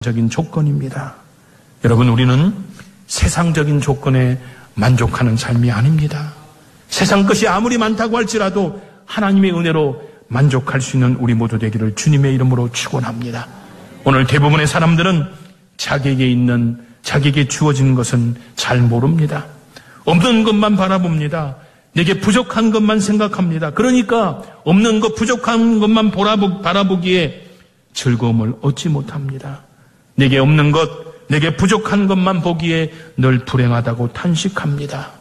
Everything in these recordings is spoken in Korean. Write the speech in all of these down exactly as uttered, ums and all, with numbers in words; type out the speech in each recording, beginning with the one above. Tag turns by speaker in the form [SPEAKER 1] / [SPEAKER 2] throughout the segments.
[SPEAKER 1] 적인 조건입니다. 여러분, 우리는 세상적인 조건에 만족하는 삶이 아닙니다. 세상 것이 아무리 많다고 할지라도 하나님의 은혜로 만족할 수 있는 우리 모두 되기를 주님의 이름으로 축원합니다. 오늘 대부분의 사람들은 자기에게 있는, 자기에게 주어진 것은 잘 모릅니다. 없는 것만 바라봅니다. 내게 부족한 것만 생각합니다. 그러니까 없는 것, 부족한 것만 바라보기에 즐거움을 얻지 못합니다. 내게 없는 것, 내게 부족한 것만 보기에 늘 불행하다고 탄식합니다.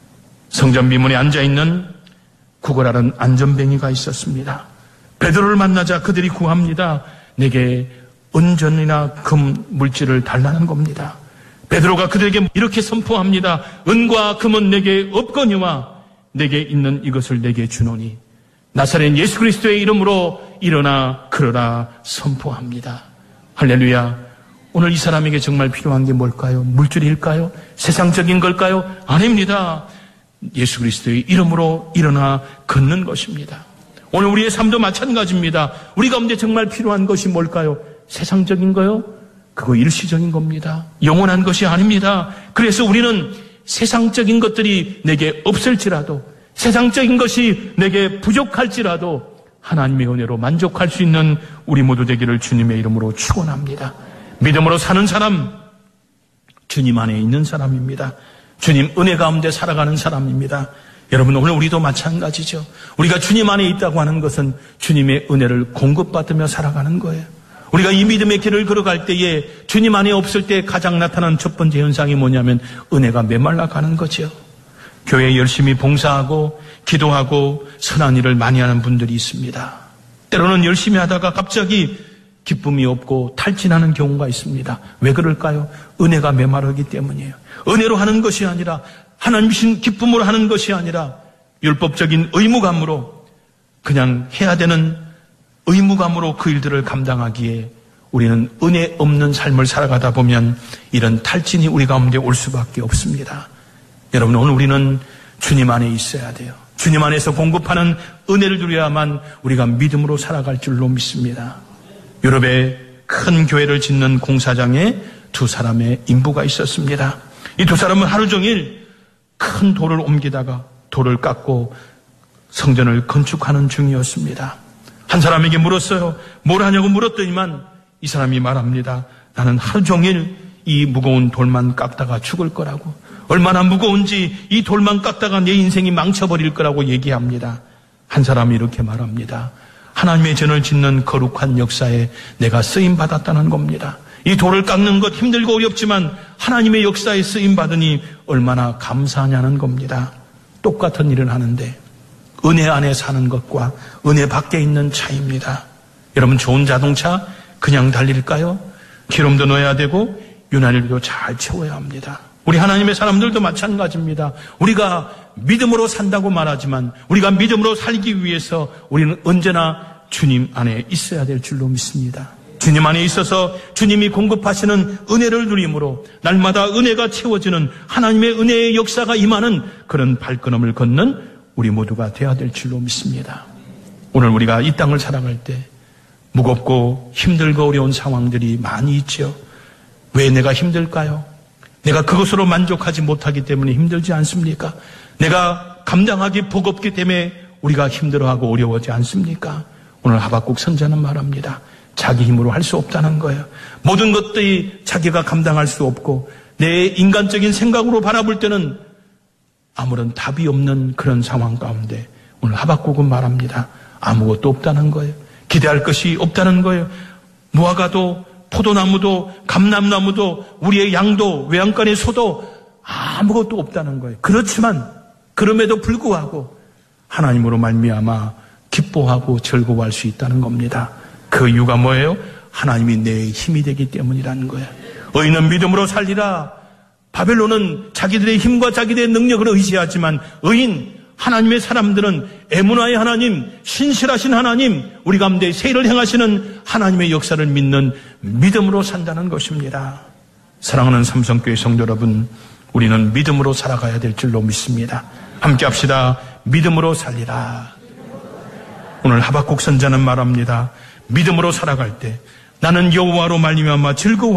[SPEAKER 1] 성전 미문에 앉아있는 구걸하는 안전뱅이가 있었습니다. 베드로를 만나자 그들이 구합니다. 내게 은전이나 금 물질을 달라는 겁니다. 베드로가 그들에게 이렇게 선포합니다. 은과 금은 내게 없거니와 내게 있는 이것을 내게 주노니 나사렛 예수 그리스도의 이름으로 일어나 걸어라 선포합니다. 할렐루야. 오늘 이 사람에게 정말 필요한 게 뭘까요? 물질일까요? 세상적인 걸까요? 아닙니다. 예수 그리스도의 이름으로 일어나 걷는 것입니다. 오늘 우리의 삶도 마찬가지입니다. 우리 가운데 정말 필요한 것이 뭘까요? 세상적인 거요? 그거 일시적인 겁니다. 영원한 것이 아닙니다. 그래서 우리는 세상적인 것들이 내게 없을지라도, 세상적인 것이 내게 부족할지라도 하나님의 은혜로 만족할 수 있는 우리 모두 되기를 주님의 이름으로 축원합니다. 믿음으로 사는 사람, 주님 안에 있는 사람입니다. 주님 은혜 가운데 살아가는 사람입니다. 여러분, 오늘 우리도 마찬가지죠. 우리가 주님 안에 있다고 하는 것은 주님의 은혜를 공급받으며 살아가는 거예요. 우리가 이 믿음의 길을 걸어갈 때에 주님 안에 없을 때 가장 나타나는 첫 번째 현상이 뭐냐면 은혜가 메말라 가는 거죠. 교회에 열심히 봉사하고 기도하고 선한 일을 많이 하는 분들이 있습니다. 때로는 열심히 하다가 갑자기 기쁨이 없고 탈진하는 경우가 있습니다. 왜 그럴까요? 은혜가 메마르기 때문이에요. 은혜로 하는 것이 아니라, 하나님 주신 기쁨으로 하는 것이 아니라 율법적인 의무감으로, 그냥 해야 되는 의무감으로 그 일들을 감당하기에 우리는 은혜 없는 삶을 살아가다 보면 이런 탈진이 우리 가운데 올 수밖에 없습니다. 여러분, 오늘 우리는 주님 안에 있어야 돼요. 주님 안에서 공급하는 은혜를 누려야만 우리가 믿음으로 살아갈 줄로 믿습니다. 유럽에 큰 교회를 짓는 공사장에 두 사람의 인부가 있었습니다. 이 두 사람은 하루 종일 큰 돌을 옮기다가 돌을 깎고 성전을 건축하는 중이었습니다. 한 사람에게 물었어요. 뭘 하냐고 물었더니만 이 사람이 말합니다. 나는 하루 종일 이 무거운 돌만 깎다가 죽을 거라고, 얼마나 무거운지 이 돌만 깎다가 내 인생이 망쳐버릴 거라고 얘기합니다. 한 사람이 이렇게 말합니다. 하나님의 전을 짓는 거룩한 역사에 내가 쓰임받았다는 겁니다. 이 돌을 깎는 것 힘들고 어렵지만 하나님의 역사에 쓰임받으니 얼마나 감사하냐는 겁니다. 똑같은 일을 하는데 은혜 안에 사는 것과 은혜 밖에 있는 차이입니다. 여러분, 좋은 자동차 그냥 달릴까요? 기름도 넣어야 되고 유난히도 잘 채워야 합니다. 우리 하나님의 사람들도 마찬가지입니다. 우리가 믿음으로 산다고 말하지만 우리가 믿음으로 살기 위해서 우리는 언제나 주님 안에 있어야 될 줄로 믿습니다. 주님 안에 있어서 주님이 공급하시는 은혜를 누림으로 날마다 은혜가 채워지는 하나님의 은혜의 역사가 임하는 그런 발걸음을 걷는 우리 모두가 되어야 될 줄로 믿습니다. 오늘 우리가 이 땅을 살아갈 때 무겁고 힘들고 어려운 상황들이 많이 있죠. 왜 내가 힘들까요? 내가 그것으로 만족하지 못하기 때문에 힘들지 않습니까? 내가 감당하기 버겁기 때문에 우리가 힘들어하고 어려워하지 않습니까? 오늘 하박국 선자는 말합니다. 자기 힘으로 할 수 없다는 거예요. 모든 것들이 자기가 감당할 수 없고 내 인간적인 생각으로 바라볼 때는 아무런 답이 없는 그런 상황 가운데 오늘 하박국은 말합니다. 아무것도 없다는 거예요. 기대할 것이 없다는 거예요. 무화과도 포도나무도 감람나무도 우리의 양도 외양간의 소도 아무것도 없다는 거예요. 그렇지만 그럼에도 불구하고 하나님으로 말미암아 기뻐하고 즐거워할 수 있다는 겁니다. 그 이유가 뭐예요? 하나님이 내 힘이 되기 때문이라는 거예요. 의인은 믿음으로 살리라. 바벨론은 자기들의 힘과 자기들의 능력을 의지하지만 의인 하나님의 사람들은 에무나의 하나님, 신실하신 하나님, 우리 가운데 세일을 행하시는 하나님의 역사를 믿는 믿음으로 산다는 것입니다. 사랑하는 삼성교회 성도 여러분, 우리는 믿음으로 살아가야 될 줄로 믿습니다. 함께 합시다. 믿음으로 살리라. 오늘 하박국 선자는 말합니다. 믿음으로 살아갈 때 나는 여호와로 말미암아 즐거워